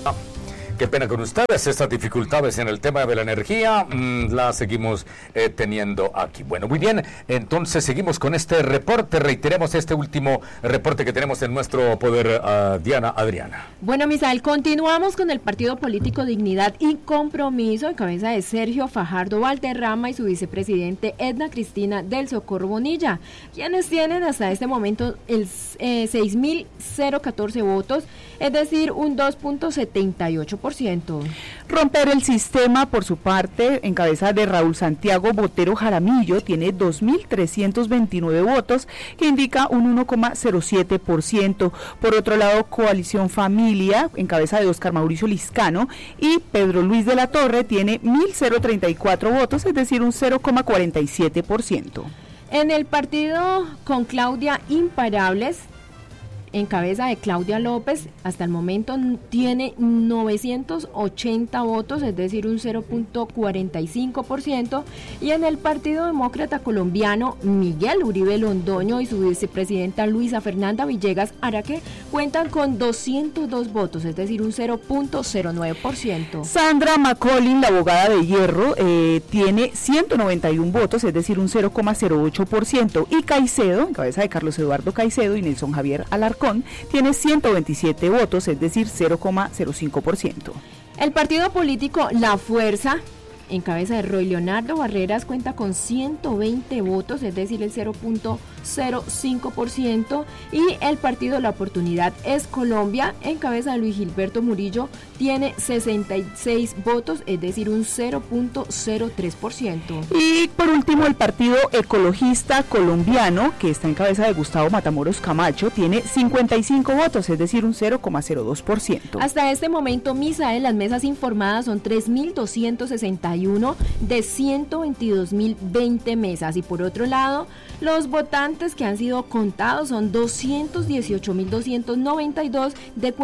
Qué pena con ustedes, estas dificultades en el tema de la energía las seguimos teniendo aquí. Bueno, muy bien, entonces seguimos con este reporte, reiteremos este último reporte que tenemos en nuestro poder, Diana Adriana. Bueno, Misael, continuamos con el partido político Dignidad y Compromiso, en cabeza de Sergio Fajardo Valderrama y su vicepresidente Edna Cristina del Socorro Bonilla, quienes tienen hasta este momento el 6.014 votos, es decir, un 2.78%. Romper el sistema, por su parte, en cabeza de Raúl Santiago Botero Jaramillo, tiene 2.329 votos, que indica un 1,07%. Por otro lado, Coalición Familia, en cabeza de Oscar Mauricio Liscano, y Pedro Luis de la Torre, tiene 1.034 votos, es decir, un 0,47%. En el partido con Claudia Imparables, en cabeza de Claudia López, hasta el momento tiene 980 votos, es decir, un 0.45%, y en el Partido Demócrata Colombiano, Miguel Uribe Londoño y su vicepresidenta Luisa Fernanda Villegas Araque cuentan con 202 votos, es decir, un 0.09%. Sandra Macaulay, la abogada de Hierro, tiene 191 votos, es decir, un 0,08%, y Caicedo, en cabeza de Carlos Eduardo Caicedo y Nelson Javier Alarcón, tiene 127 votos, es decir, 0,05%. El partido político La Fuerza, en cabeza de Roy Leonardo Barreras, cuenta con 120 votos, es decir, el 0.05%, y el partido La Oportunidad es Colombia, en cabeza de Luis Gilberto Murillo, tiene 66 votos, es decir, un 0.03%. Y por último, el Partido Ecologista Colombiano, que está en cabeza de Gustavo Matamoros Camacho, tiene 55 votos, es decir, un 0,02%. Hasta este momento, Misael, las mesas informadas son 3.261 de 122.020 mesas, y por otro lado, los votantes que han sido contados son 218.292 de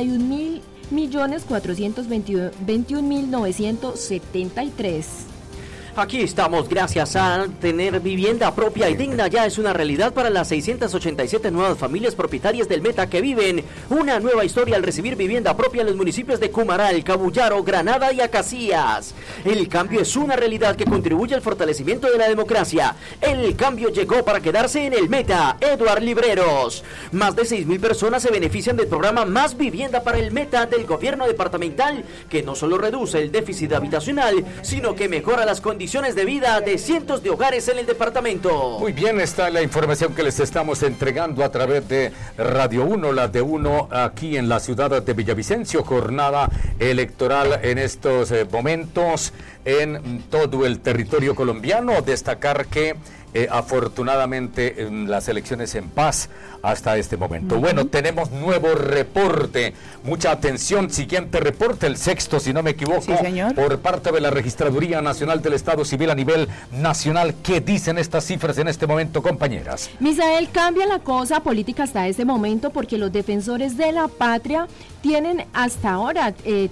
41.421.973. Aquí estamos, gracias a tener vivienda propia y digna, ya es una realidad para las 687 nuevas familias propietarias del Meta que viven una nueva historia al recibir vivienda propia en los municipios de Cumaral, Cabullaro, Granada y Acacías. El cambio es una realidad que contribuye al fortalecimiento de la democracia. El cambio llegó para quedarse en el Meta. Eduard Libreros. Más de 6.000 personas se benefician del programa Más Vivienda para el Meta del gobierno departamental, que no solo reduce el déficit habitacional, sino que mejora las condiciones de vida de cientos de hogares en el departamento. Muy bien, esta es la información que les estamos entregando a través de Radio 1, la de 1 aquí en la ciudad de Villavicencio, jornada electoral en estos momentos en todo el territorio colombiano. Destacar que afortunadamente las elecciones en paz hasta este momento. Bueno, tenemos nuevo reporte, mucha atención, siguiente reporte, el sexto, si no me equivoco, sí, señor, por parte de la Registraduría Nacional del Estado Civil a nivel nacional. ¿Qué dicen estas cifras en este momento, compañeras? Misael, cambia la cosa política hasta este momento porque los defensores de la patria tienen hasta ahora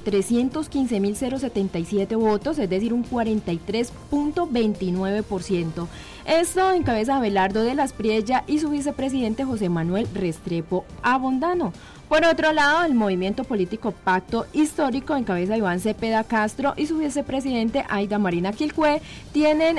315.077 votos, es decir, un 43.29%. Esto en cabeza de Abelardo de las Priella y su vicepresidente José Manuel Restrepo Abondano. Por otro lado, el movimiento político Pacto Histórico, en cabeza de Iván Cepeda Castro y su vicepresidente Aida Marina Quilcue, tienen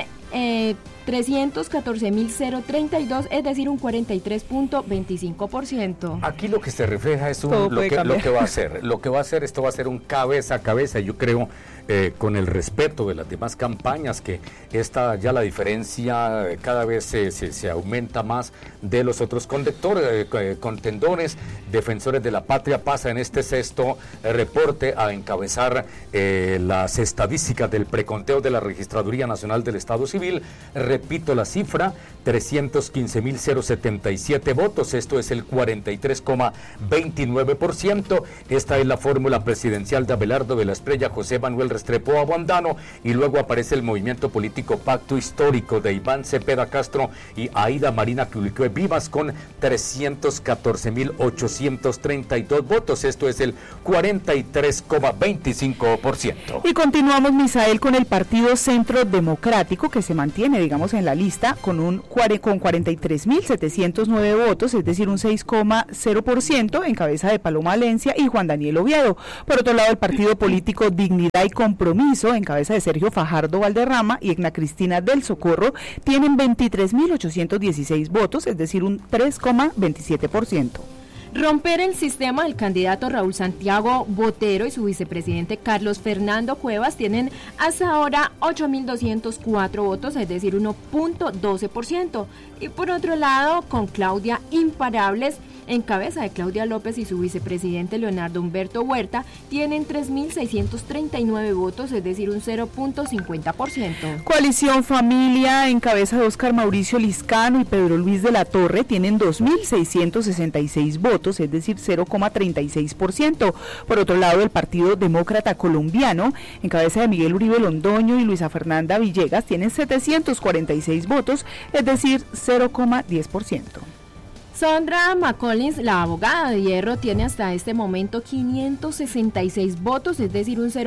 314.032, es decir, un 43.25%. Aquí lo que se refleja es lo que va a hacer. Esto va a ser un cabeza a cabeza, yo creo, con el respeto de las demás campañas, que ya la diferencia cada vez se aumenta más de los otros contendores, defensores de la patria. Pasa en este sexto reporte a encabezar las estadísticas del preconteo de la Registraduría Nacional del Estado Civil. Repito la cifra, 315.077 votos, esto es el 43,29%. Esta es la fórmula presidencial de Abelardo de la Estrella, José Manuel Restrepo Abondano, y luego aparece el movimiento político Pacto Histórico de Iván Cepeda Castro y Aida Marina Quilcue Vivas con 314.830 632 votos, esto es el 43,25%. Y continuamos, Misael, con el Partido Centro Democrático, que se mantiene, digamos, en la lista con 43.709 votos, es decir, un 6,0%, en cabeza de Paloma Valencia y Juan Daniel Oviedo. Por otro lado, el partido político Dignidad y Compromiso, en cabeza de Sergio Fajardo Valderrama y Edna Cristina del Socorro, tienen 23.816 votos, es decir, un 3,27%. Romper el sistema del candidato Raúl Santiago Botero y su vicepresidente Carlos Fernando Cuevas tienen hasta ahora 8.204 votos, es decir, 1,12%. Y por otro lado, con Claudia Imparables, en cabeza de Claudia López y su vicepresidente Leonardo Humberto Huerta, tienen 3.639 votos, es decir, un 0,50%. Coalición Familia, en cabeza de Óscar Mauricio Liscano y Pedro Luis de la Torre, tienen 2.666 votos, es decir, 0,36%. Por otro lado, el Partido Demócrata Colombiano, en cabeza de Miguel Uribe Londoño y Luisa Fernanda Villegas, tienen 746 votos, es decir, 0,10%. Sondra McCollins, la abogada de hierro, tiene hasta este momento 566 votos, es decir, un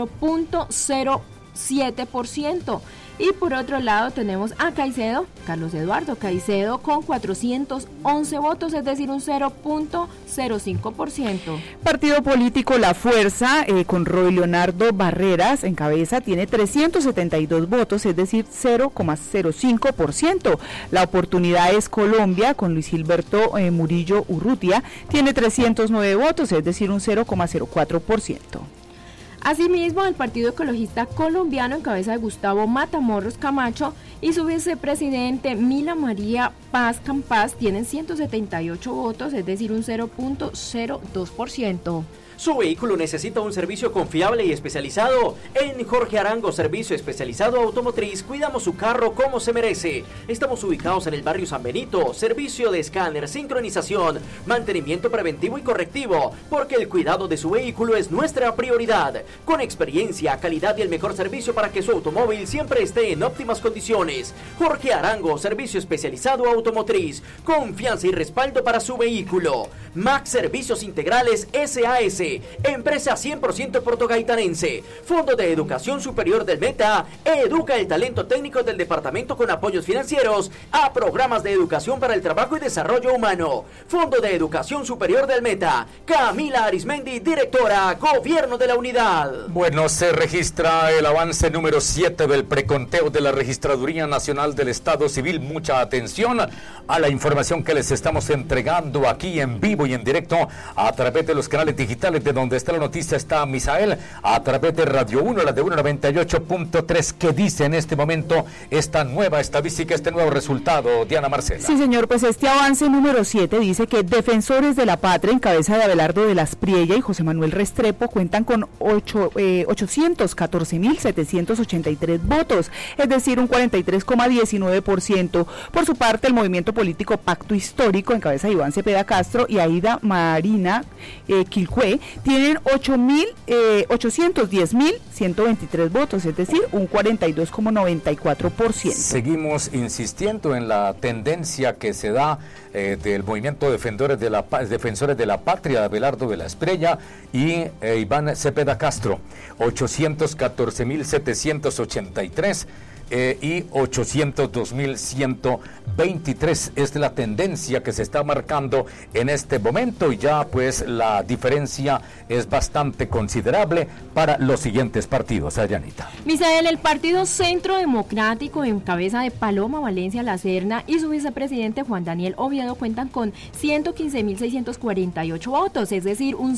0,07%. Y por otro lado tenemos a Caicedo, Carlos Eduardo Caicedo, con 411 votos, es decir, un 0,05%. Partido político La Fuerza, con Roy Leonardo Barreras en cabeza, tiene 372 votos, es decir, 0,05%. La Oportunidad es Colombia, con Luis Gilberto Murillo Urrutia, tiene 309 votos, es decir, un 0,04%. Asimismo, el Partido Ecologista Colombiano, en cabeza de Gustavo Matamoros Camacho y su vicepresidente Mila María Paz Campas, tienen 178 votos, es decir, un 0,02%. Su vehículo necesita un servicio confiable y especializado. En Jorge Arango, servicio especializado automotriz, cuidamos su carro como se merece. Estamos ubicados en el barrio San Benito. Servicio de escáner, sincronización, mantenimiento preventivo y correctivo, porque el cuidado de su vehículo es nuestra prioridad. Con experiencia, calidad y el mejor servicio para que su automóvil siempre esté en óptimas condiciones. Jorge Arango, servicio especializado automotriz. Confianza y respaldo para su vehículo. Max Servicios Integrales SAS. Empresa 100% portogaitanense. Fondo de Educación Superior del Meta educa el talento técnico del departamento con apoyos financieros a programas de educación para el trabajo y desarrollo humano. Fondo de Educación Superior del Meta. Camila Arismendi, directora, Gobierno de la Unidad. Bueno, se registra el avance número 7 del preconteo de la Registraduría Nacional del Estado Civil. Mucha atención a la información que les estamos entregando aquí en vivo y en directo a través de los canales digitales de donde está la noticia. Está Misael, a través de Radio 1, la de 198.3, que dice en este momento esta nueva estadística, este nuevo resultado, Diana Marcela. Sí, señor, pues este avance número 7 dice que Defensores de la Patria, en cabeza de Abelardo de las Priella y José Manuel Restrepo, cuentan con 814.783 votos, es decir, un 43,19%. Por su parte, el movimiento político Pacto Histórico, en cabeza de Iván Cepeda Castro y Aida Marina Quilcue, tienen 810.123 votos, es decir, un 42,94%. Seguimos insistiendo en la tendencia que se da del movimiento Defensores de la Patria de Abelardo de la Priella y Iván Cepeda Castro, 814.783 y 802.123 es la tendencia que se está marcando en este momento, y ya pues la diferencia es bastante considerable para los siguientes partidos. Ayanita. Misael, el Partido Centro Democrático, en cabeza de Paloma Valencia La Serna y su vicepresidente Juan Daniel Oviedo, cuentan con 115.648 votos, es decir, un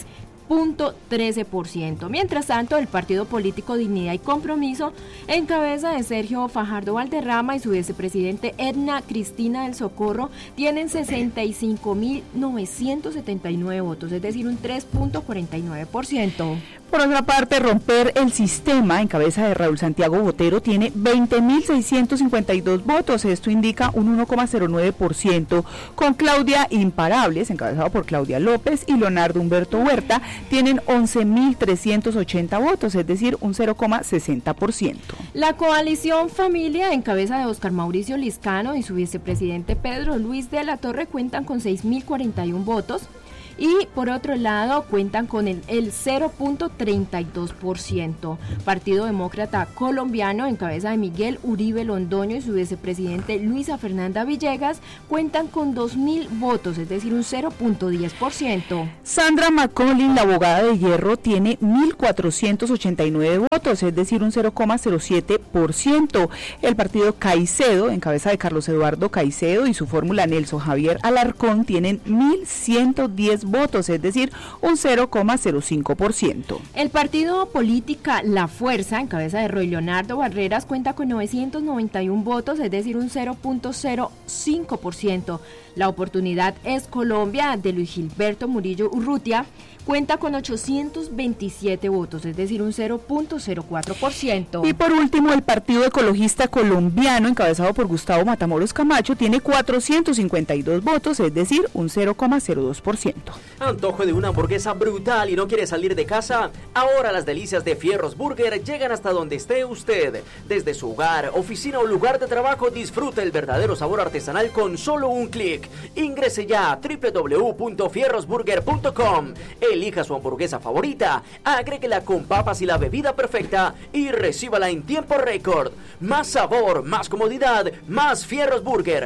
6,13%. Mientras tanto, el partido político Dignidad y Compromiso, en cabeza de Sergio Fajardo Valderrama y su vicepresidente Edna Cristina del Socorro, tienen 65.979 votos, es decir, un 3,49%. Por otra parte, Romper el Sistema, en cabeza de Raúl Santiago Botero, tiene 20.652 votos, esto indica un 1,09%, con Claudia Imparables, encabezado por Claudia López y Leonardo Humberto Huerta, tienen 11.380 votos, es decir, un 0,60%. La coalición Familia, en cabeza de Óscar Mauricio Liscano y su vicepresidente Pedro Luis de la Torre, cuentan con 6.041 votos. y por otro lado cuentan con el 0.32%. Partido Demócrata Colombiano, en cabeza de Miguel Uribe Londoño y su vicepresidente Luisa Fernanda Villegas, cuentan con 2.000 votos, es decir, un 0.10%. Sandra McCollin, la abogada de Hierro, tiene 1.489 votos, es decir, un 0.07%. El partido Caicedo, en cabeza de Carlos Eduardo Caicedo y su fórmula Nelson Javier Alarcón, tienen 1.110 votos, es decir, un 0.05%. El partido Política La Fuerza, en cabeza de Roy Leonardo Barreras, cuenta con 991 votos, es decir, un 0.05%. La Oportunidad es Colombia, de Luis Gilberto Murillo Urrutia, cuenta con 827 votos, es decir, un 0.04%. Y por último, el Partido Ecologista Colombiano, encabezado por Gustavo Matamoros Camacho, tiene 452 votos, es decir, un 0.02%. ¿Antojo de una hamburguesa brutal y no quiere salir de casa? Ahora las delicias de Fierros Burger llegan hasta donde esté usted. Desde su hogar, oficina o lugar de trabajo, disfrute el verdadero sabor artesanal con solo un clic. Ingrese ya a www.fierrosburger.com. Elija su hamburguesa favorita, agréguela con papas y la bebida perfecta y recíbala en tiempo récord. Más sabor, más comodidad, más Fierros Burger.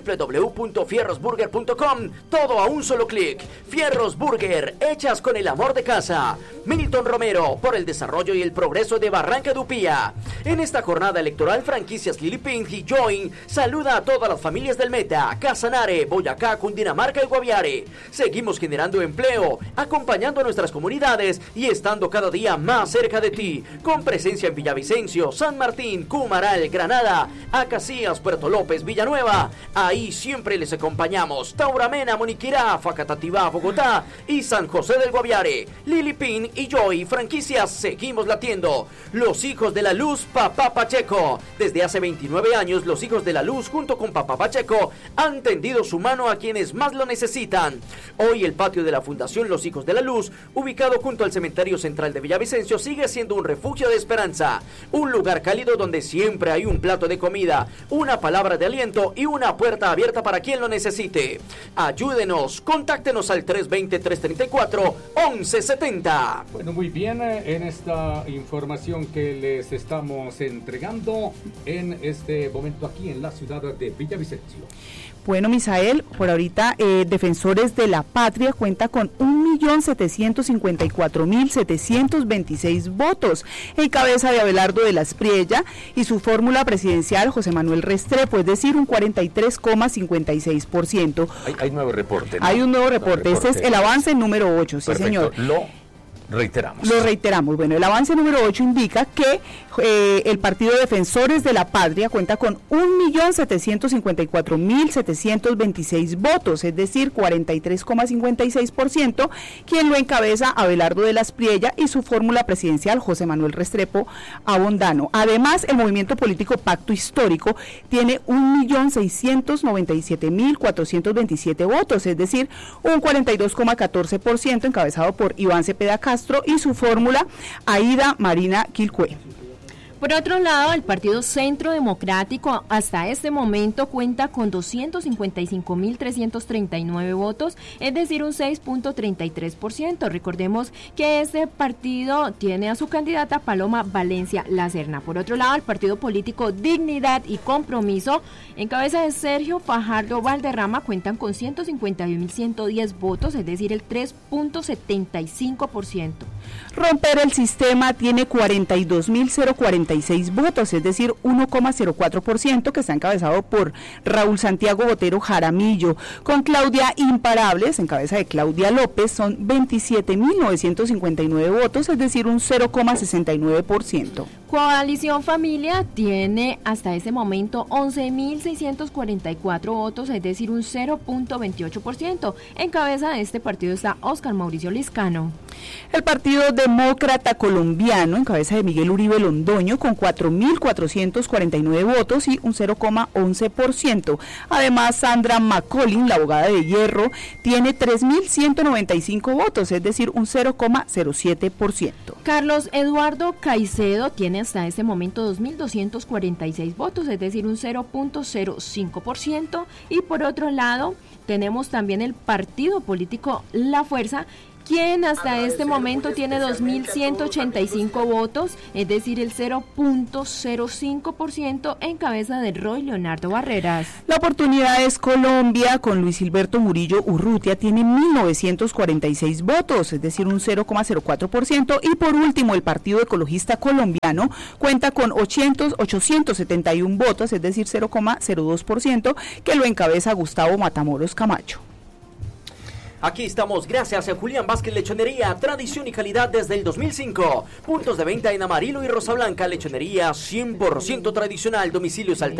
www.fierrosburger.com. Todo a un solo clic. Fierros Burger, hechas con el amor de casa. Milton Romero, por el desarrollo y el progreso de Barranca de Upía. En esta jornada electoral, franquicias Lili Pink y Join saluda a todas las familias del Meta, Casanare, Boyacá, Cundinamarca y Guaviare. Seguimos generando empleo, acompañando a nuestras comunidades y estando cada día más cerca de ti, con presencia en Villavicencio, San Martín, Cumaral, Granada, Acacías, Puerto López, Villanueva. Ahí siempre les acompañamos. Tauramena, Moniquirá, Facatativá, Bogotá y San José del Guaviare. Lili Pin y Joy, franquicias, seguimos latiendo. Los Hijos de la Luz, Papá Pacheco. Desde hace 29 años, los Hijos de la Luz, junto con Papá Pacheco, han tendido su mano a quienes más lo necesitan. Hoy el patio de la Fundación Los Hijos de la Luz, ubicado junto al cementerio central de Villavicencio, sigue siendo un refugio de esperanza, un lugar cálido donde siempre hay un plato de comida, una palabra de aliento y una puerta abierta para quien lo necesite. Ayúdenos, contáctenos al 320-334-1170. Bueno, muy bien, en esta información que les estamos entregando en este momento aquí en la ciudad de Villavicencio. Bueno, Misael, por ahorita Defensores de la Patria cuenta con 1.754.726 votos, en cabeza de Abelardo de la Espriella y su fórmula presidencial José Manuel Restrepo, es decir, un 43,56%. Hay nuevo reporte, ¿no? Hay un nuevo reporte. Este es el avance número 8, sí. Perfecto. Señor. Lo reiteramos. Bueno, el avance número 8 indica que el Partido Defensores de la Patria cuenta con 1.754.726 votos, es decir, 43,56%, quien lo encabeza Abelardo de la Espriella y su fórmula presidencial José Manuel Restrepo Abondano. Además, el movimiento político Pacto Histórico tiene 1.697.427 votos, es decir, un 42,14%, encabezado por Iván Cepeda Castro y su fórmula Aida Marina Quilcue. Por otro lado, el Partido Centro Democrático hasta este momento cuenta con 255.339 votos, es decir, un 6.33%. Recordemos que este partido tiene a su candidata Paloma Valencia Lacerna. Por otro lado, el partido político Dignidad y Compromiso, en cabeza de Sergio Fajardo Valderrama, cuentan con 151.110 votos, es decir, el 3.75%. Romper el Sistema tiene 42.046 votos, es decir, 1,04%, que está encabezado por Raúl Santiago Botero Jaramillo. Con Claudia Imparables, en cabeza de Claudia López, son 27.959 votos, es decir, un 0,69%. Coalición Familia tiene hasta ese momento 11.644 votos, es decir, un 0.28%. En cabeza de este partido está Óscar Mauricio Liscano. El Partido Demócrata Colombiano, en cabeza de Miguel Uribe Londoño, con 4.449 votos y un 0,11%. Además, Sandra McCollin, la abogada de Hierro, tiene 3.195 votos, es decir, un 0,07%. Carlos Eduardo Caicedo tiene hasta este momento 2.246 votos, es decir, un 0.05%. Y por otro lado, tenemos también el partido político La Fuerza, quien hasta este momento tiene 2.185 votos, es decir, el 0.05% en cabeza de Roy Leonardo Barreras. La Oportunidad es Colombia, con Luis Gilberto Murillo Urrutia, tiene 1.946 votos, es decir, un 0.04%. Y por último, el Partido Ecologista Colombiano cuenta con 871 votos, es decir, 0.02%, que lo encabeza Gustavo Matamoros Camacho. Aquí estamos, gracias a Julián Vázquez Lechonería, tradición y calidad desde el 2005. Puntos de venta en Amarillo y Rosa Blanca, lechonería 100% tradicional, domicilios al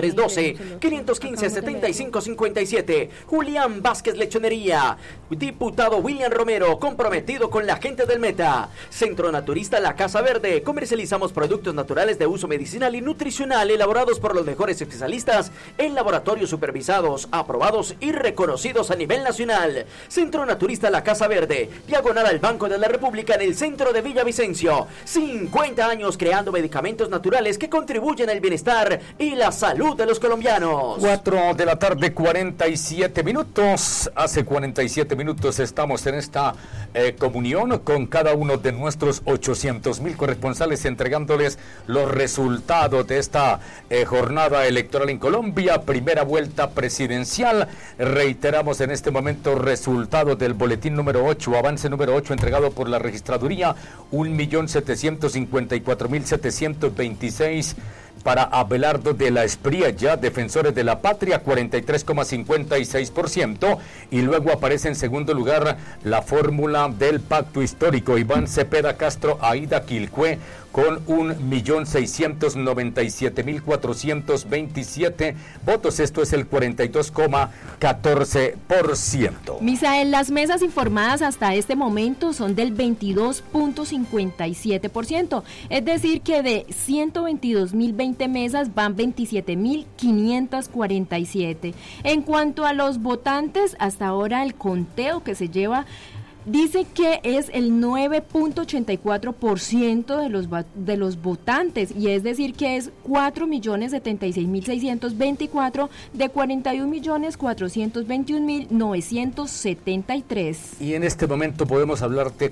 312-515-7557. Julián Vázquez Lechonería. Diputado William Romero, comprometido con la gente del Meta. Centro Naturista La Casa Verde, comercializamos productos naturales de uso medicinal y nutricional elaborados por los mejores especialistas en laboratorios supervisados, aprobados y reconocidos a nivel nacional. Centro Naturista La Casa Verde, diagonal al Banco de la República en el centro de Villavicencio. 50 años creando medicamentos naturales que contribuyen al bienestar y la salud de los colombianos. 4 de la tarde, 47 minutos. Hace 47 minutos estamos en esta comunión con cada uno de nuestros 800,000 corresponsales, entregándoles los resultados de esta jornada electoral en Colombia, primera vuelta presidencial. Reiteramos en este momento resultados del boletín número 8, avance número 8, entregado por la registraduría, 1.754.726 para Abelardo de la Espriella, Defensores de la Patria, 43,56%, y luego aparece en segundo lugar la fórmula del Pacto Histórico, Iván Cepeda Castro, Aida Quilcue, con 1.697.427 votos, esto es el 42,14%. Misael, las mesas informadas hasta este momento son del 22,57%, es decir que de 122.020 mesas van 27.547. En cuanto a los votantes, hasta ahora el conteo que se lleva dice que es el 9.84% de los votantes, y es decir que es 4.076.624 de 41.421.973. Y en este momento podemos hablar de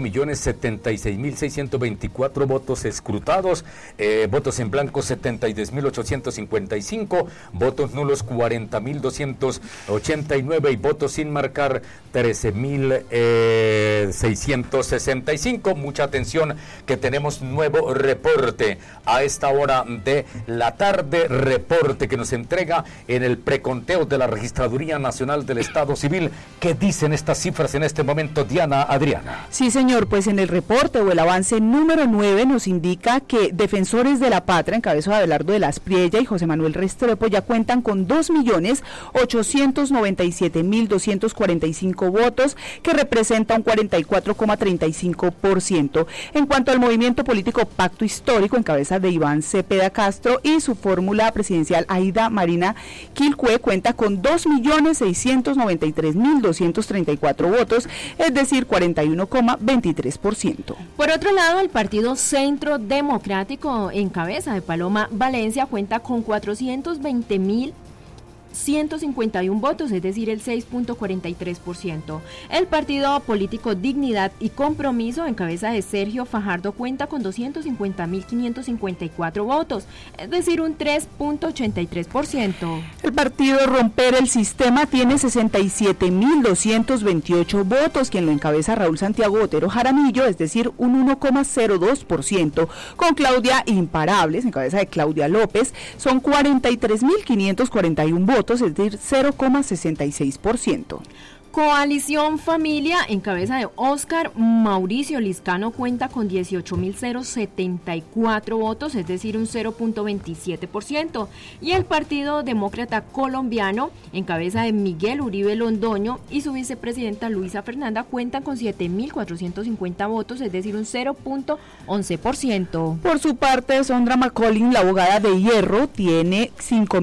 4.076.624 votos escrutados, votos en blanco 72.855, votos nulos 40.289 y votos sin marcar 13.665. Mucha atención, que tenemos nuevo reporte a esta hora de la tarde, reporte que nos entrega en el preconteo de la Registraduría Nacional del Estado Civil. ¿Qué dicen estas cifras en este momento, Diana Adriana? Sí, señor, pues en el reporte o el avance número 9 nos indica que Defensores de la Patria, en cabeza de Abelardo de la Espriella y José Manuel Restrepo, ya cuentan con 2.897.245 votos, que representa un 44,35%. En cuanto al movimiento político Pacto Histórico, en cabeza de Iván Cepeda Castro y su fórmula presidencial Aida Marina Quilcue, cuenta con 2.693.234 votos, es decir, 41,23%. Por otro lado, el partido Centro Democrático, en cabeza de Paloma Valencia, cuenta con 420.151 votos, es decir, el 6,43%. El partido político Dignidad y Compromiso, en cabeza de Sergio Fajardo, cuenta con 250.554 votos, es decir, un 3,83%. El partido Romper el Sistema tiene 67.228 votos, quien lo encabeza Raúl Santiago Botero Jaramillo, es decir, un 1,02%. Con Claudia Imparables, en cabeza de Claudia López, son 43.541 votos, es decir, 0,66%. Coalición Familia, en cabeza de Óscar Mauricio Liscano, cuenta con 18.074 votos, es decir, un 0,27%. Y el Partido Demócrata Colombiano, en cabeza de Miguel Uribe Londoño y su vicepresidenta Luisa Fernanda, cuentan con 7.450 votos, es decir, un 0,11%. Por su parte, Sondra McCollin, la abogada de Hierro, tiene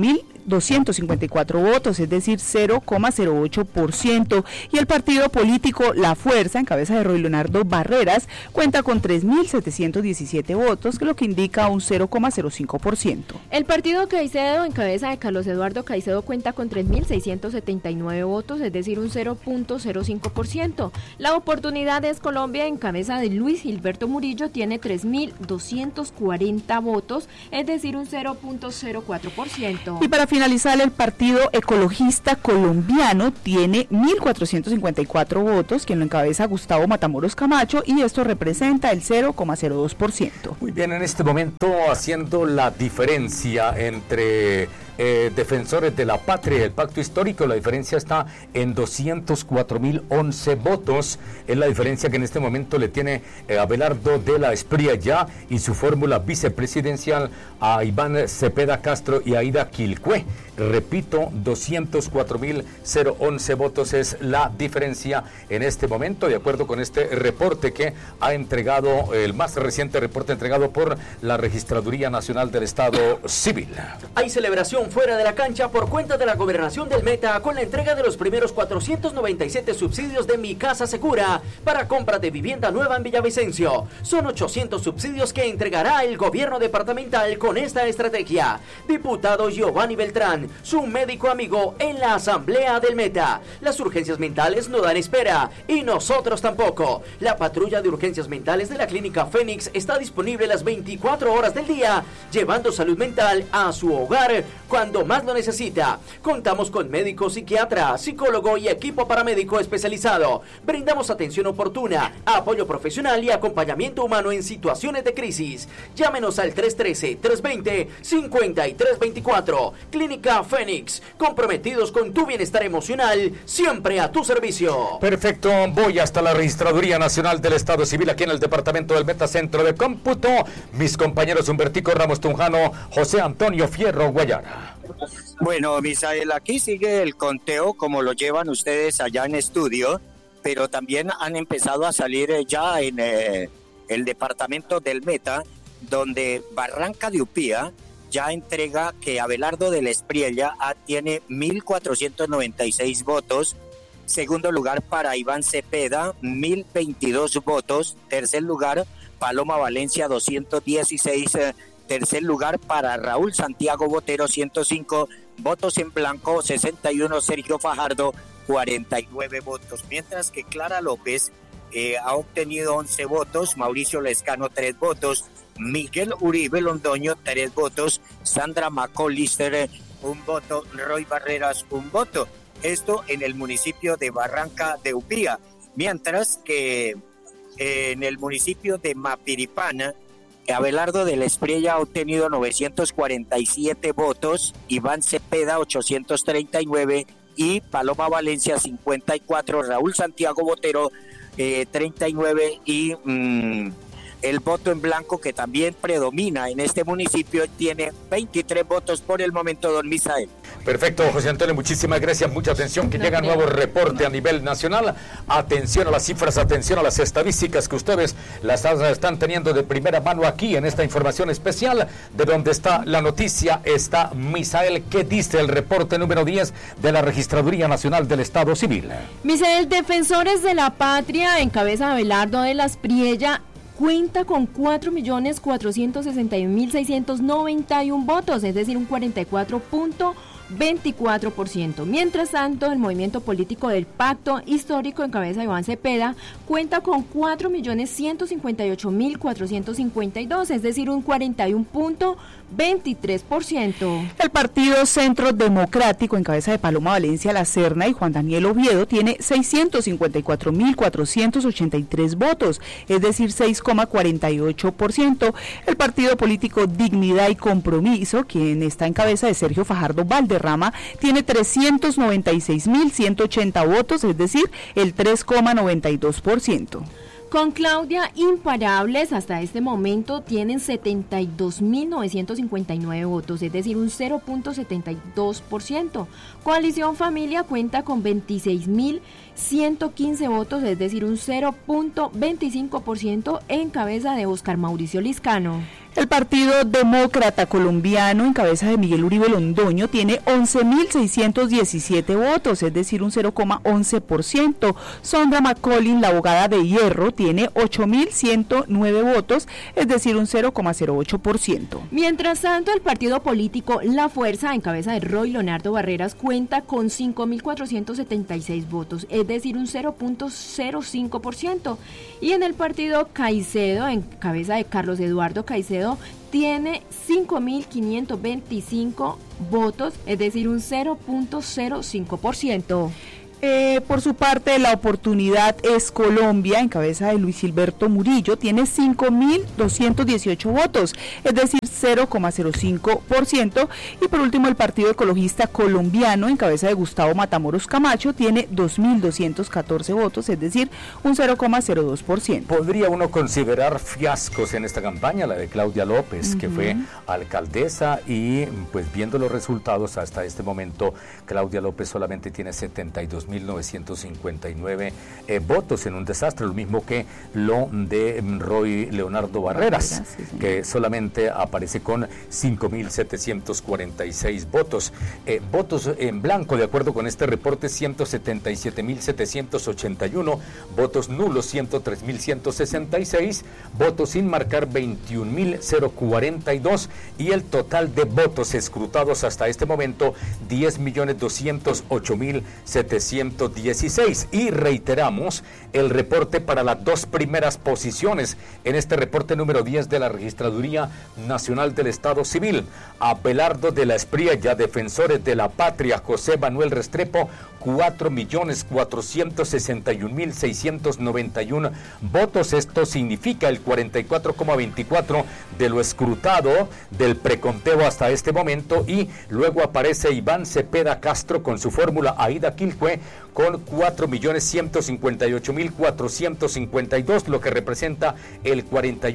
254 votos, es decir, 0,08%. Y el partido político La Fuerza, en cabeza de Roy Leonardo Barreras, cuenta con 3.717 votos, lo que indica un 0,05%. El partido Caicedo, en cabeza de Carlos Eduardo Caicedo, cuenta con 3.679 votos, es decir, un 0,05%. La Oportunidad es Colombia, en cabeza de Luis Gilberto Murillo, tiene 3.240 votos, es decir, un 0,04%. Y para finalizar, el Partido Ecologista Colombiano tiene 1.454 votos, quien lo encabeza Gustavo Matamoros Camacho, y esto representa el 0,02%. Muy bien, en este momento haciendo la diferencia entre defensores de la patria y el pacto histórico, la diferencia está en 204.011 votos, es la diferencia que en este momento le tiene Abelardo de la Espriella y su fórmula vicepresidencial a Iván Cepeda Castro y Aida Quilcue. Repito, 204.011 votos es la diferencia en este momento, de acuerdo con este reporte que ha entregado, el más reciente reporte entregado por la Registraduría Nacional del Estado Civil. Hay celebración fuera de la cancha por cuenta de la Gobernación del Meta con la entrega de los primeros 497 subsidios de Mi Casa Segura para compra de vivienda nueva en Villavicencio. Son 800 subsidios que entregará el gobierno departamental con esta estrategia. Diputado Giovanni Beltrán, su médico amigo en la Asamblea del Meta. Las urgencias mentales no dan espera y nosotros tampoco. La patrulla de urgencias mentales de la Clínica Fénix está disponible las 24 horas del día, llevando salud mental a su hogar cuando más lo necesita. Contamos con médico, psiquiatra, psicólogo y equipo paramédico especializado. Brindamos atención oportuna, apoyo profesional y acompañamiento humano en situaciones de crisis. Llámenos al 313-320-5324. Clínica Fénix, comprometidos con tu bienestar emocional, siempre a tu servicio. Perfecto, voy hasta la Registraduría Nacional del Estado Civil aquí en el departamento del Meta, Centro de Cómputo. Mis compañeros Humbertico Ramos Tunjano, José Antonio Fierro Guayara. Bueno, Misael, aquí sigue el conteo como lo llevan ustedes allá en estudio, pero también han empezado a salir ya en el departamento del Meta, donde Barranca de Upía ya entrega que Abelardo de la Espriella tiene 1.496 votos. Segundo lugar para Iván Cepeda, 1.022 votos. Tercer lugar, Paloma Valencia, 216. Tercer lugar para Raúl Santiago Botero, 105 votos. En blanco, 61. Sergio Fajardo, 49 votos. Mientras que Clara López ha obtenido 11 votos. Mauricio Lescano, 3 votos. Miguel Uribe Londoño, 3 votos. Sandra McCollister, 1 voto. Roy Barreras, 1 voto. Esto en el municipio de Barranca de Upía. Mientras que en el municipio de Mapiripana, Abelardo de la Espriella ha obtenido 947 votos, Iván Cepeda 839 y Paloma Valencia 54, Raúl Santiago Botero 39 y el voto en blanco, que también predomina en este municipio, tiene 23 votos por el momento, don Misael. Perfecto, José Antonio, muchísimas gracias. Mucha atención, que llega nuevo reporte a nivel nacional. Atención a las cifras, atención a las estadísticas que ustedes las están teniendo de primera mano aquí en esta información especial, de donde está la noticia. Está Misael. ¿Qué dice el reporte número 10 de la Registraduría Nacional del Estado Civil? Misael, Defensores de la Patria, en cabeza de Abelardo de la Espriella, cuenta con 4.461.691 votos, es decir, un 44.24%. Mientras tanto, el movimiento político del Pacto Histórico, en cabeza de Iván Cepeda, cuenta con 4.158.452, es decir, un 41.23%. El Partido Centro Democrático, en cabeza de Paloma Valencia La Serna y Juan Daniel Oviedo, tiene 654.483 votos, es decir, 6,48%. El partido político Dignidad y Compromiso, quien está en cabeza de Sergio Fajardo Valderrama, tiene 396.180 votos, es decir, el 3,92%. Con Claudia Imparables, hasta este momento tienen 72.959 votos, es decir, un 0.72%. Coalición Familia cuenta con 26.115 votos, es decir, un 0.25%, en cabeza de Oscar Mauricio Liscano. El Partido Demócrata Colombiano, en cabeza de Miguel Uribe Londoño, tiene 11.617 votos, es decir, un 0,11%. Sondra McCollin, la abogada de Hierro, tiene 8.109 votos, es decir, un 0,08%. Mientras tanto, el partido político La Fuerza, en cabeza de Roy Leonardo Barreras, cuenta con 5.476 votos, es decir, un 0,05%. Y en el partido Caicedo, en cabeza de Carlos Eduardo Caicedo, tiene 5.525 votos, es decir, un 0,05%. Por su parte, La Oportunidad es Colombia, en cabeza de Luis Gilberto Murillo, tiene 5.218 votos, es decir, 0,05%. Y por último, el Partido Ecologista Colombiano, en cabeza de Gustavo Matamoros Camacho, tiene 2.214 votos, es decir, un 0,02%. ¿Podría uno considerar fiascos en esta campaña, la de Claudia López, que fue alcaldesa, y pues viendo los resultados hasta este momento, Claudia López solamente tiene 72.959 votos, en un desastre, lo mismo que lo de Roy Leonardo Barreras, que solamente aparece con 5.746 votos. Votos en blanco, de acuerdo con este reporte, 177.781, votos nulos 103.166, votos sin marcar 21.042, y el total de votos escrutados hasta este momento 10.208.716. Y reiteramos el reporte para las dos primeras posiciones en este reporte número 10 de la Registraduría Nacional del Estado Civil. Abelardo de la Espriella, Defensores de la Patria, José Manuel Restrepo, 4.461.691 votos. Esto significa el 44,24% de lo escrutado del preconteo hasta este momento. Y luego aparece Iván Cepeda Castro con su fórmula Aida Quilcue con 4.158.452, lo que representa el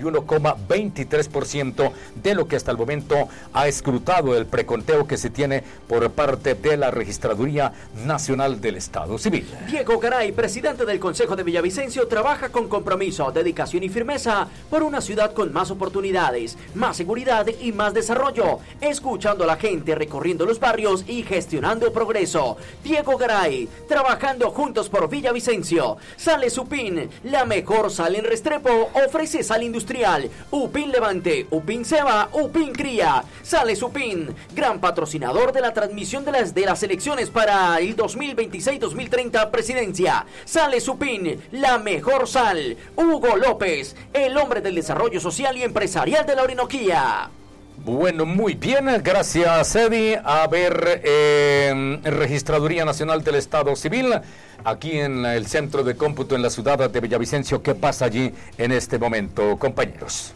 41,23% de lo que hasta el momento ha escrutado el preconteo que se tiene por parte de la Registraduría Nacional del Estado Civil. Diego Garay, presidente del Consejo de Villavicencio, trabaja con compromiso, dedicación y firmeza por una ciudad con más oportunidades, más seguridad y más desarrollo, escuchando a la gente, recorriendo los barrios y gestionando el progreso. Diego Garay, trabajando juntos por Villavicencio. Sale Supin, la mejor sal en Restrepo, ofrece sal industrial. Upin Levante, Upin Ceba, Upin Cría. Sale Supin, gran patrocinador de la transmisión de las elecciones para el 2026-2030 presidencia. Sale Supin, la mejor sal. Hugo López, el hombre del desarrollo social y empresarial de la Orinoquía. Bueno, muy bien, gracias, Eddie. A ver, Registraduría Nacional del Estado Civil, aquí en el centro de cómputo en la ciudad de Villavicencio. ¿Qué pasa allí en este momento, compañeros?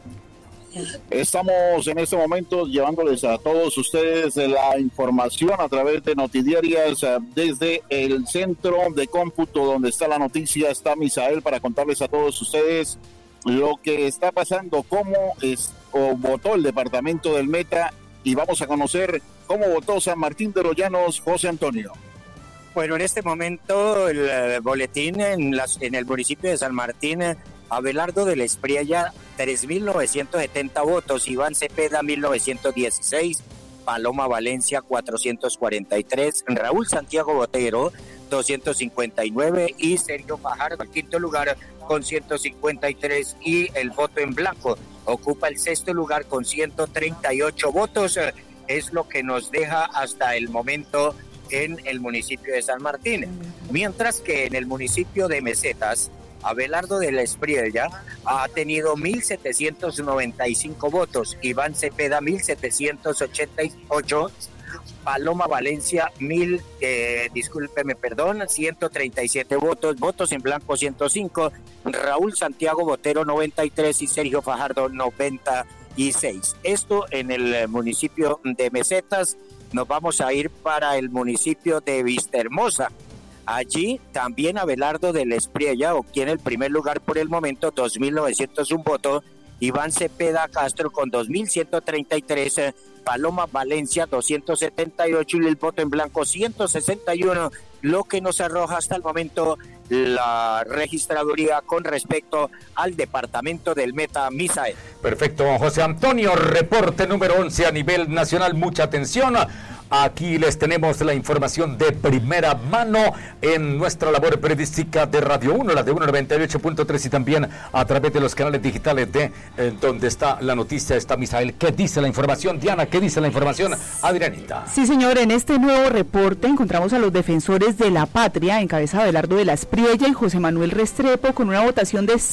Estamos en este momento llevándoles a todos ustedes la información a través de Notidiarias desde el centro de cómputo donde está la noticia. Está Misael para contarles a todos ustedes lo que está pasando, cómo votó el departamento del Meta, y vamos a conocer cómo votó San Martín de los Llanos. José Antonio. Bueno, en este momento el boletín en el municipio de San Martín, Abelardo de la Espriella, 3.970 votos, Iván Cepeda, 1.916, Paloma Valencia, 443, Raúl Santiago Botero, 259, y Sergio Fajardo, al quinto lugar, con 153, y el voto en blanco ocupa el sexto lugar con 138 votos. Es lo que nos deja hasta el momento en el municipio de San Martín. Mientras que en el municipio de Mesetas, Abelardo de la Espriella ha tenido 1.795 votos, Iván Cepeda 1.788, Paloma Valencia 137 votos en blanco 105, Raúl Santiago Botero 93 y Sergio Fajardo 96. Esto en el municipio de Mesetas. Nos vamos a ir para el municipio de Vistahermosa. Allí también Abelardo de la Espriella obtiene el primer lugar por el momento, 2.901 votos. Iván Cepeda Castro con 2.133, Paloma Valencia 278 y el voto en blanco 161, lo que nos arroja hasta el momento la registraduría con respecto al departamento del Meta, Misael. Perfecto, José Antonio, reporte número 11 a nivel nacional, mucha atención. Aquí les tenemos la información de primera mano en nuestra labor periodística de Radio 1, la de 198.3 y también a través de los canales digitales de donde está la noticia, está Misael. ¿Qué dice la información, Diana? ¿Qué dice la información, Adrianita? Sí, señor, en este nuevo reporte encontramos a los defensores de la patria, en cabeza de Abelardo de la Espriella y José Manuel Restrepo, con una votación de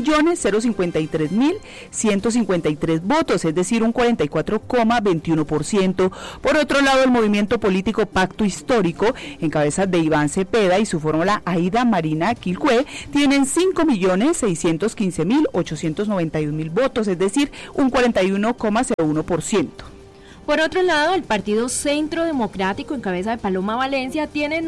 6.053.153 votos, es decir, un 44,21%. Por otro lado, el movimiento político Pacto Histórico, en cabeza de Iván Cepeda y su fórmula Aida Marina Quilcue, tienen 5.615.891 votos, es decir, un 41,01%. Por otro lado, el Partido Centro Democrático, en cabeza de Paloma Valencia, tiene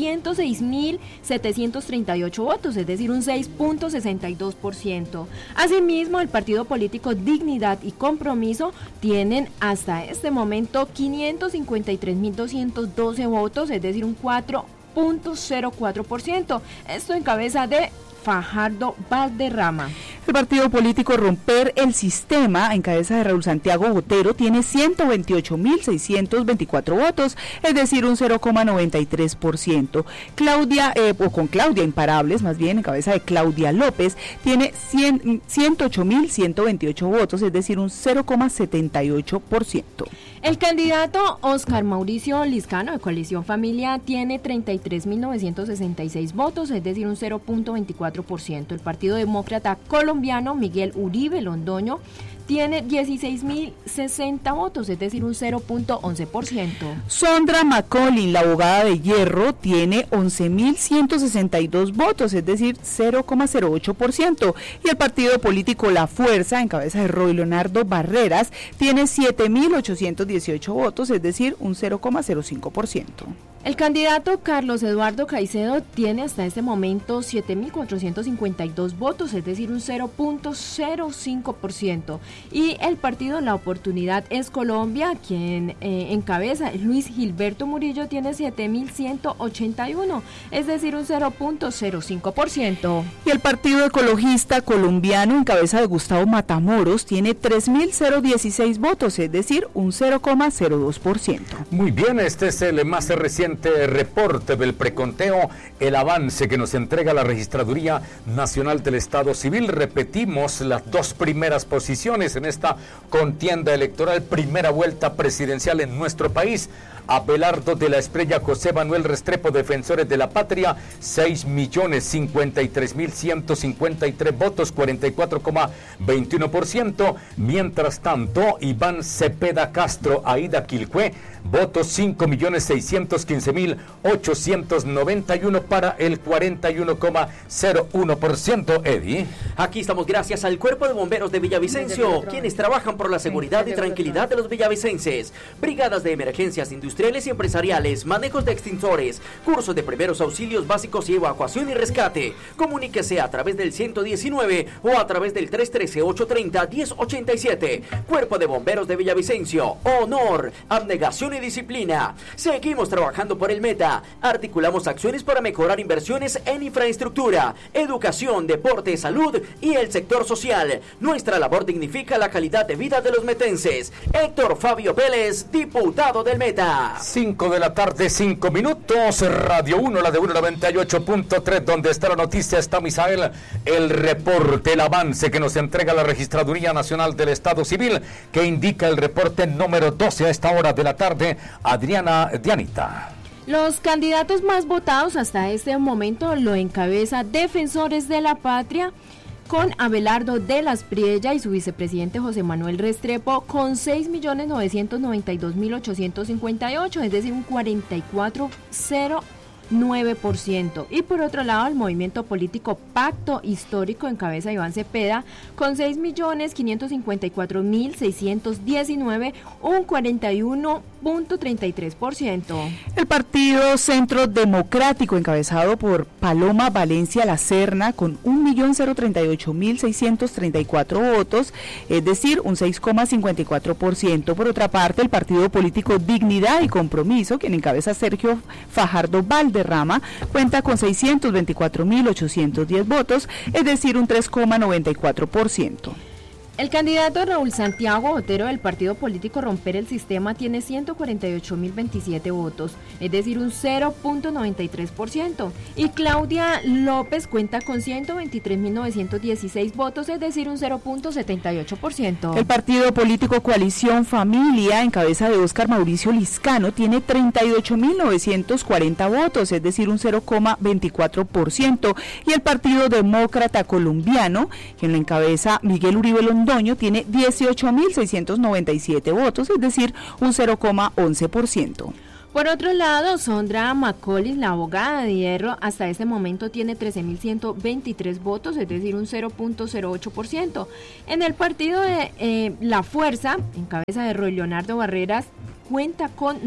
906.738 votos, es decir, un 6,62%. Asimismo, el Partido Político Dignidad y Compromiso tienen hasta este momento 553.212 votos, es decir, un 4,04%. Esto en cabeza de Fajardo Valderrama. El partido político Romper el Sistema, en cabeza de Raúl Santiago Botero, tiene 128.624 votos, es decir, un 0,93%. Con Claudia Imparables, más bien, en cabeza de Claudia López, tiene 108.128 votos, es decir, un 0,78%. El candidato Oscar Mauricio Liscano, de Coalición Familia, tiene 33.966 votos, es decir, un 0,24%. El Partido Demócrata Colombiano, Miguel Uribe Londoño, tiene 16.060 votos, es decir, un 0,11%. Sondra Macaulay, la abogada de Hierro, tiene 11.162 votos, es decir, 0,08%. Y el partido político La Fuerza, en cabeza de Roy Leonardo Barreras, tiene 7.818 votos, es decir, un 0,05%. El candidato Carlos Eduardo Caicedo tiene hasta este momento 7.452 votos, es decir, un 0,05%. Y el partido La Oportunidad es Colombia, quien encabeza Luis Gilberto Murillo, tiene 7.181, es decir, un 0,05%. Y el Partido Ecologista Colombiano, en cabeza de Gustavo Matamoros, tiene 3.016 votos, es decir, un 0,02%. Muy bien, este es el más reciente reporte del preconteo, el avance que nos entrega la Registraduría Nacional del Estado Civil. Repetimos las dos primeras posiciones en esta contienda electoral, primera vuelta presidencial en nuestro país. Abelardo de la Espriella, José Manuel Restrepo, defensores de la patria, 6.053.153 votos, 44,21%. Mientras tanto, Iván Cepeda Castro, Aida Quilcue, votos 5.615.891 para el 41,01%. Eddie. Aquí estamos gracias al Cuerpo de Bomberos de Villavicencio, quienes trabajan por la seguridad y tranquilidad de los villavicenses. Brigadas de emergencias industriales y empresariales, manejos de extintores, cursos de primeros auxilios básicos y evacuación y rescate. Comuníquese a través del 119 o a través del 313-830-1087. Cuerpo de Bomberos de Villavicencio, honor, abnegación y disciplina. Seguimos trabajando por el Meta. Articulamos acciones para mejorar inversiones en infraestructura, educación, deporte, salud y el sector social. Nuestra labor dignifica la calidad de vida de los metenses. Héctor Fabio Vélez, diputado del Meta. 5 de la tarde, 5 minutos, Radio 1, la de 198.3, donde está la noticia, está Misael, el reporte, el avance que nos entrega la Registraduría Nacional del Estado Civil, que indica el reporte número 12 a esta hora de la tarde. Dianita. Los candidatos más votados hasta este momento lo encabeza Defensores de la Patria, con Abelardo de la Espriella y su vicepresidente José Manuel Restrepo con 6.092.858, es decir, un 44,09%. Y por otro lado, el movimiento político Pacto Histórico, en cabeza de Iván Cepeda, con 6.554.619, un 41,09%. 0.33%. El Partido Centro Democrático, encabezado por Paloma Valencia Lacerna, con 1.038.634 votos, es decir, un 6,54%. Por otra parte, el Partido Político Dignidad y Compromiso, quien encabeza Sergio Fajardo Valderrama, cuenta con 624.810 votos, es decir, un 3,94%. El candidato Raúl Santiago Botero del partido político Romper el Sistema tiene 148.027 votos, es decir, un 0.93%. Y Claudia López cuenta con 123.916 votos, es decir, un 0.78%. El partido político Coalición Familia, en cabeza de Óscar Mauricio Liscano, tiene 38.940 votos, es decir, un 0,24%. Y el Partido Demócrata Colombiano, quien lo encabeza Miguel Uribe Londoño, tiene 18.697 votos, es decir, un 0,11%. Por otro lado, Sondra Macaulay, la abogada de Hierro, hasta este momento tiene 13.123 votos, es decir, un 0.08%. En el partido de La Fuerza, en cabeza de Roy Leonardo Barreras, cuenta con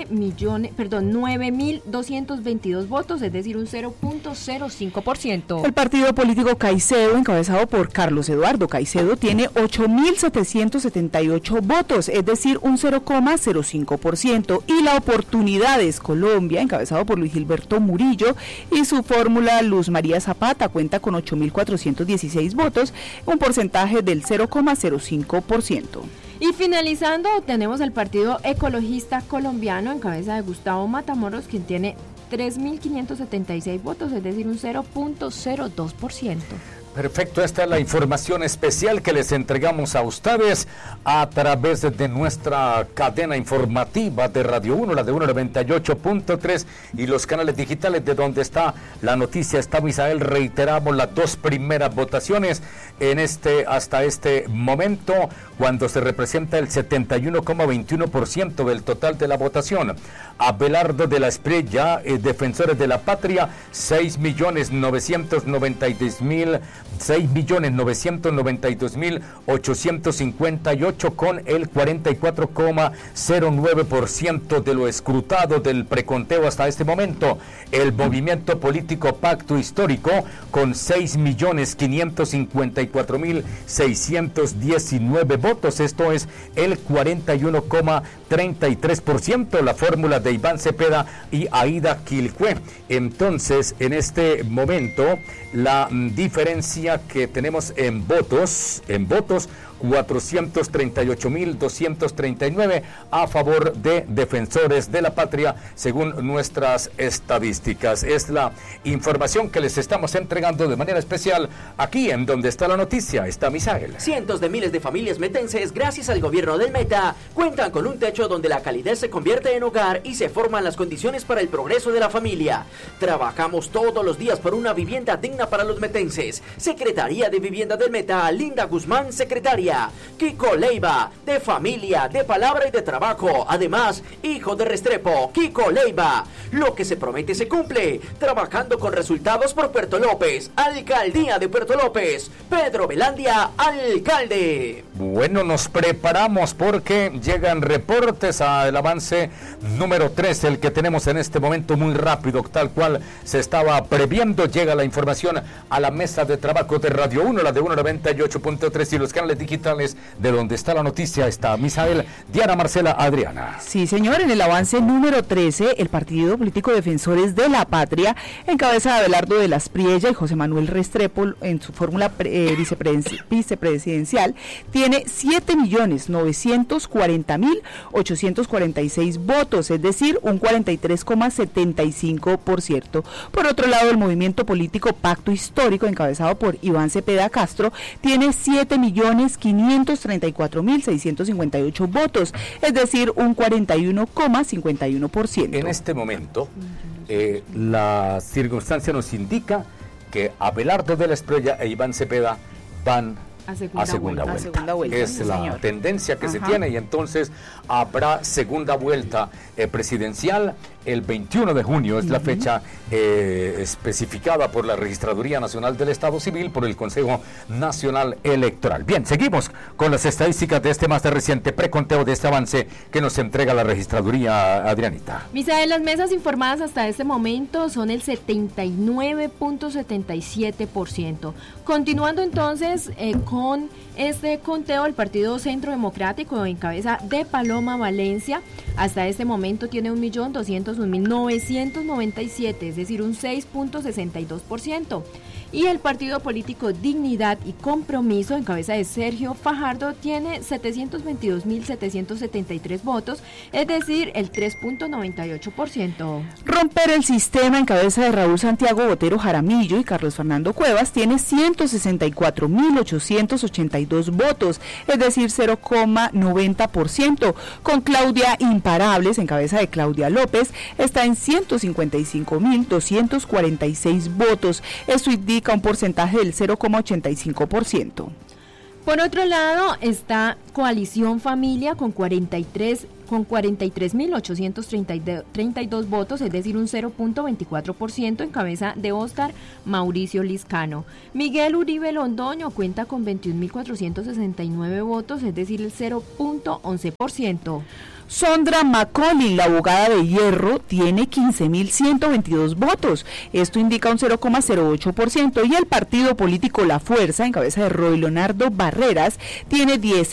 9.222 votos, es decir, un 0.05%. El partido político Caicedo, encabezado por Carlos Eduardo Caicedo, tiene 8.778 votos, es decir, un 0,05%. Y la Oportunidades Colombia, encabezado por Luis Gilberto Murillo, y su fórmula Luz María Zapata, cuenta con 8.416 votos, un porcentaje del 0,05%. Y finalizando, tenemos el Partido Ecologista Colombiano, en cabeza de Gustavo Matamoros, quien tiene 3.576 votos, es decir, un 0.02%. Perfecto, esta es la información especial que les entregamos a ustedes a través de nuestra cadena informativa de Radio 1, la de 198.3 y los canales digitales de donde está la noticia. Está Misael, reiteramos las dos primeras votaciones hasta este momento, cuando se representa el 71,21% del total de la votación. Abelardo de la Espriella, Defensores de la Patria, 6.992.858 con el 44,09% de lo escrutado del preconteo hasta este momento. El movimiento político Pacto Histórico con 6.554.619 votos, esto es el 41,33%, la fórmula de Iván Cepeda y Aida Quilcue. Entonces, en este momento, la diferencia que tenemos en votos, 438.239 a favor de Defensores de la Patria, según nuestras estadísticas. Es la información que les estamos entregando de manera especial aquí en Donde Está la Noticia. Está Misael. Cientos de miles de familias metenses, gracias al gobierno del Meta, cuentan con un techo donde la calidez se convierte en hogar y se forman las condiciones para el progreso de la familia. Trabajamos todos los días por una vivienda digna para los metenses. Secretaría de Vivienda del Meta, Linda Guzmán, secretaria. Kiko Leiva, de familia, de palabra y de trabajo. Además, hijo de Restrepo, Kiko Leiva. Lo que se promete se cumple. Trabajando con resultados por Puerto López. Alcaldía de Puerto López. Pedro Velandia, alcalde. Bueno, nos preparamos porque llegan reportes al avance número 3, el que tenemos en este momento, muy rápido, tal cual se estaba previendo. Llega la información a la mesa de trabajo de Radio 1, la de 198.3 y los canales digitales de Donde Está la Noticia. Está Misael, Diana, Marcela, Adriana. Sí, señor, en el avance número 13, el Partido Político Defensores de la Patria, en cabeza de Abelardo de la Espriella y José Manuel Restrepo, en su fórmula vicepresidencial, tiene 7.940.846 votos, es decir, un 43,75%. Por otro lado, el movimiento político Pacto Histórico, encabezado por Iván Cepeda Castro, tiene 7.534.658 votos, es decir, un 41,51%. En este momento, la circunstancia nos indica que Abelardo de la Espriella e Iván Cepeda van a segunda vuelta. Es la tendencia que se tiene, y entonces habrá segunda vuelta presidencial el 21 de junio, es la fecha especificada por la Registraduría Nacional del Estado Civil, por el Consejo Nacional Electoral. Bien, seguimos con las estadísticas de este más reciente preconteo, de este avance que nos entrega la Registraduría, Adrianita. Misael, las mesas informadas hasta este momento son el 79.77%. Continuando entonces con este conteo, el Partido Centro Democrático, en cabeza de Paloma Valencia, hasta este momento tiene 1.201.997, es decir, un 6.62%. Y el partido político Dignidad y Compromiso, en cabeza de Sergio Fajardo, tiene 722.773 votos, es decir, el 3.98%. Romper el sistema, en cabeza de Raúl Santiago Botero Jaramillo y Carlos Fernando Cuevas, tiene 164.882 votos, es decir, 0,90%. Con Claudia Imparables, en cabeza de Claudia López, está en 155.246 votos. Esto indica un porcentaje del 0,85%. Por otro lado está Coalición Familia con 43.832 votos, es decir, un 0.24%, en cabeza de Óscar Mauricio Liscano. Miguel Uribe Londoño cuenta con 21.469 votos, es decir, el 0.11%. Sondra Macaulay, la abogada de Hierro, tiene 15.122 votos. Esto indica un 0,08%. Y el partido político La Fuerza, en cabeza de Roy Leonardo Barreras, tiene